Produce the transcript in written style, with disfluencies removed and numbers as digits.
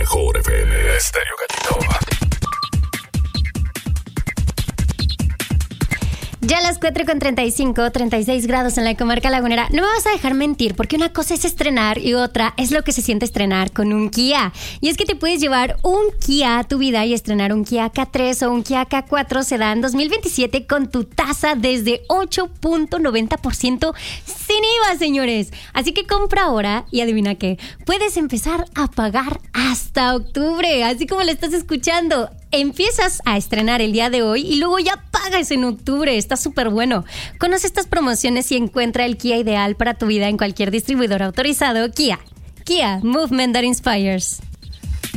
mejor FM Estéreo Gatito. Ya a las 4:35, 36 grados en la comarca lagunera. No me vas a dejar mentir, porque una cosa es estrenar y otra es lo que se siente estrenar con un Kia. Y es que te puedes llevar un Kia a tu vida y estrenar un Kia K3 o un Kia K4 Sedan 2027 con tu tasa desde 8.90% sin IVA, señores. Así que compra ahora y adivina qué, puedes empezar a pagar hasta octubre, así como lo estás escuchando. Empiezas a estrenar el día de hoy y luego ya pagas en octubre. Está súper bueno. Conoce estas promociones y encuentra el Kia ideal para tu vida en cualquier distribuidor autorizado Kia. Kia, movement that inspires.